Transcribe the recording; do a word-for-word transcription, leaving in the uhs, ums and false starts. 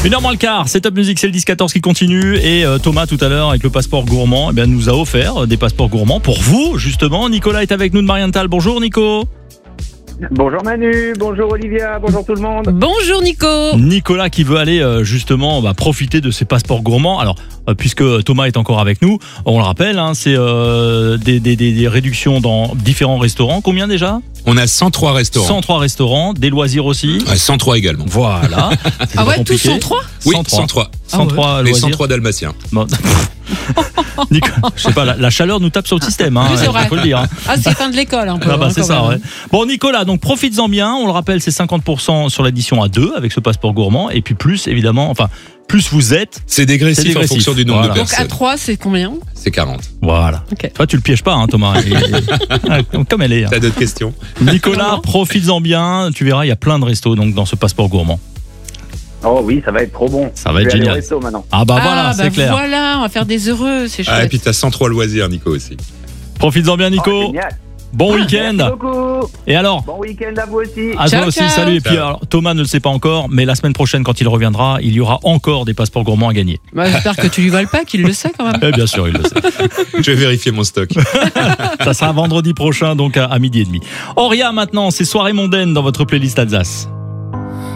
Une heure moins le quart, c'est Top Music, c'est le dix quatorze qui continue. Et euh, Thomas, tout à l'heure, avec le passeport gourmand, eh bien, nous a offert des passeports gourmands pour vous, justement. Nicolas est avec nous de Marienthal. Bonjour, Nico. Bonjour Manu, bonjour Olivia, bonjour tout le monde. Bonjour Nico. Nicolas qui veut aller euh, justement bah, profiter de ses passeports gourmands. Alors, euh, puisque Thomas est encore avec nous, on le rappelle, hein, c'est euh, des, des, des, des réductions dans différents restaurants. Combien déjà ? On a cent trois restaurants. cent trois restaurants, des loisirs aussi. Ouais, cent trois également. Voilà. C'est Ah pas ouais, tous compliqué. cent trois ? Oui, cent trois. cent trois. cent trois Les loisirs. cent trois dalmatiens. Bon. Nico, je sais pas, la, la chaleur nous tape sur le système, hein, Oui, c'est vrai. faut le dire. Hein. Ah, c'est fin de l'école un peu. Ah bah hein, c'est quand ça, même. ouais. Bon Nicolas, donc profites-en bien. On le rappelle, c'est cinquante pour cent sur l'addition à deux avec ce passeport gourmand, et puis plus évidemment, enfin plus vous êtes. C'est dégressif, C'est dégressif. en fonction du nombre Voilà. de Donc à personnes. trois, c'est combien ? C'est quarante. Voilà. Ok. Toi tu le pièges pas, hein, Thomas. Et- et- comme elle est. Hein. T'as d'autres questions ? Nicolas, profites-en bien. Tu verras, il y a plein de restos donc dans ce passeport gourmand. Oh oui, ça va être trop bon. Ça va Je être vais aller génial. au resto maintenant. Ah bah ah, voilà, bah c'est clair. voilà, on va faire des heureux, c'est Ah, et chouette. puis t'as cent trois loisirs, Nico, aussi. Profites-en bien, Oh, Nico. génial. Bon Merci week-end. beaucoup. Et alors? Bon week-end à vous aussi. À Ciao, toi aussi, ciao. salut. Et puis Ciao. alors, Thomas ne le sait pas encore, mais la semaine prochaine, quand il reviendra, il y aura encore des passeports gourmands à gagner. Bah, j'espère que tu lui voles pas, qu'il le sait quand même. Eh bien sûr, il le sait. Je vais vérifier mon stock. Ça sera vendredi prochain, donc à, à midi et demi. Auria, maintenant, c'est Soirée mondaine dans votre playlist Alsace.